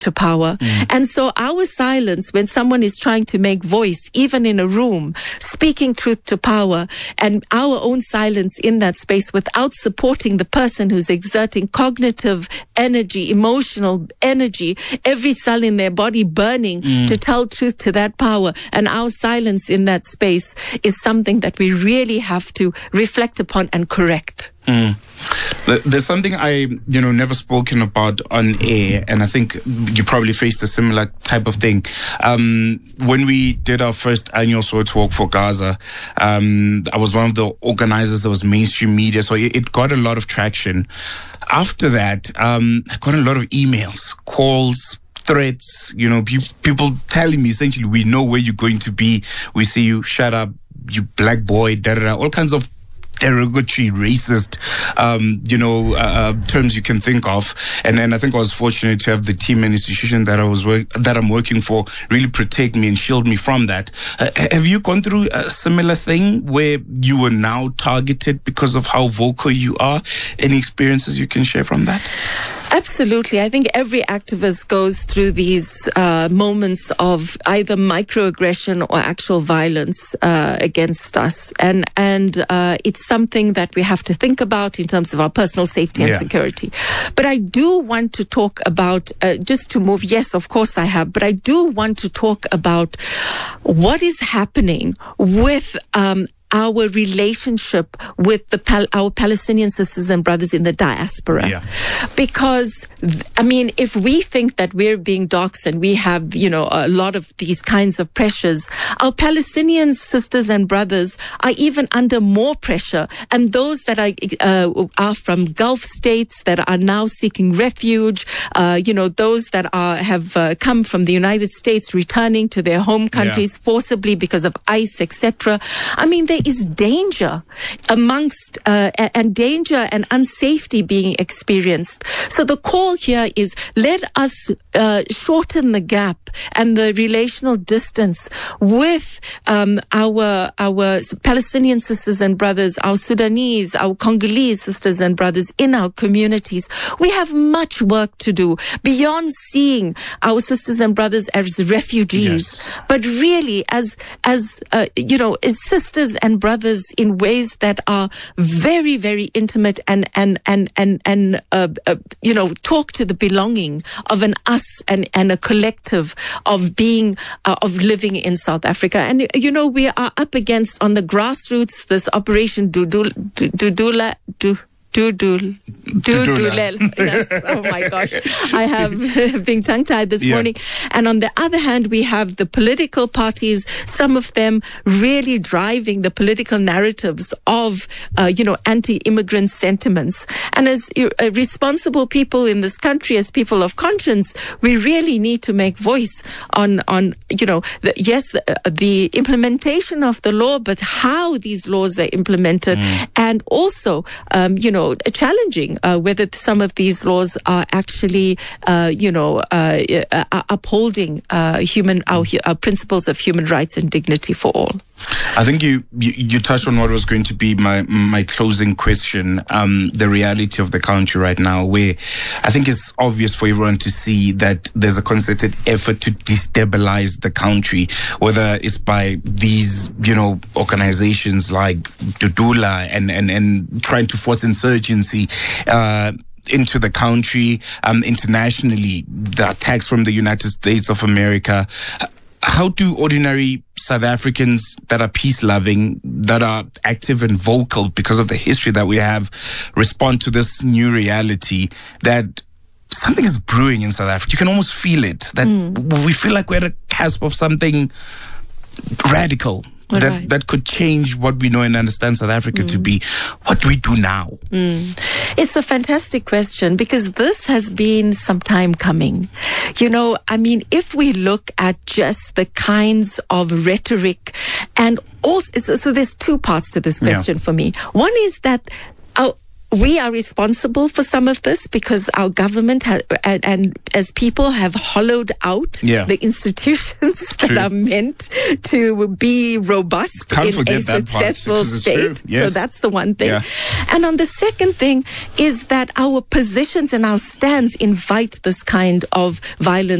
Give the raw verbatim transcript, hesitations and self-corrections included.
to power. Mm. And so our silence, when someone is trying to make voice, even in a room, speaking truth to power, and our own silence in that space without supporting the person who's exerting cognitive energy, emotional energy, every cell in their body burning mm. to tell truth to that power, and our silence in that space is something that we really have to reflect upon and correct. Mm. There's something I, you know, never spoken about on air, and I think you probably faced a similar type of thing. Um, when we did our first annual Soweto Walk for Gaza, um, I was one of the organizers. There was mainstream media, so it, it got a lot of traction. After that, um, I got a lot of emails, calls, threats, you know, pe- people telling me essentially, we know where you're going to be. We see you, shut up, you black boy, da da da, all kinds of derogatory, racist, um, you know, uh, terms you can think of. And then I think I was fortunate to have the team and institution that I was work- that I'm working for really protect me and shield me from that. Uh, have you gone through a similar thing where you were now targeted because of how vocal you are? Any experiences you can share from that? Absolutely. I think every activist goes through these uh, moments of either microaggression or actual violence uh, against us. And and uh, it's something that we have to think about in terms of our personal safety and yeah. security. But I do want to talk about, uh, just to move, yes, of course I have, but I do want to talk about what is happening with um, our relationship with the Pal- our Palestinian sisters and brothers in the diaspora. Yeah. Because, I mean, if we think that we're being doxxed and we have, you know, a lot of these kinds of pressures, our Palestinian sisters and brothers are even under more pressure. And those that are, uh, are from Gulf states that are now seeking refuge, uh, you know, those that are have uh, come from the United States returning to their home countries yeah. forcibly because of ICE, et cetera. I mean, they is danger amongst uh, and danger and unsafety being experienced. So the call here is let us uh, shorten the gap and the relational distance with um, our our Palestinian sisters and brothers, our Sudanese, our Congolese sisters and brothers in our communities. We have much work to do beyond seeing our sisters and brothers as refugees, yes. but really as as uh, you know, as sisters and brothers in ways that are very, very intimate and and and and and uh, uh, you know, talk to the belonging of an us and and a collective of being uh, of living in South Africa. And you know, we are up against on the grassroots this Operation Dudula Dudula Du. Dudul, Dudulel. Yes. Oh my gosh. I have been tongue-tied this yeah. morning. And on the other hand, we have the political parties, some of them really driving the political narratives of, uh, you know, anti-immigrant sentiments. And as uh, responsible people in this country, as people of conscience, we really need to make voice on, on you know, the, yes, the, uh, the implementation of the law, but how these laws are implemented. Mm. And also, um, you know, challenging uh, whether some of these laws are actually, uh, you know, uh, uh, upholding uh, human our, our principles of human rights and dignity for all. I think you, you, you touched on what was going to be my my closing question, um, the reality of the country right now, where I think it's obvious for everyone to see that there's a concerted effort to destabilize the country, whether it's by these, you know, organizations like Dudula and, and, and trying to force insurgency uh, into the country, um, internationally, the attacks from the United States of America. How do ordinary South Africans that are peace-loving, that are active and vocal because of the history that we have, respond to this new reality that something is brewing in South Africa? You can almost feel it, that mm. we feel like we're at a cusp of something radical. That, right. that could change what we know and understand South Africa mm. to be. What do we do now? Mm. It's a fantastic question, because this has been some time coming. You know, I mean, if we look at just the kinds of rhetoric and also, so, so there's two parts to this question yeah. for me. One is that our we are responsible for some of this because our government ha- and, and as people have hollowed out yeah. the institutions True. that are meant to be robust Can't in forget a that successful part, state. Yes. So that's the one thing. Yeah. And on the second thing is that our positions and our stands invite this kind of violence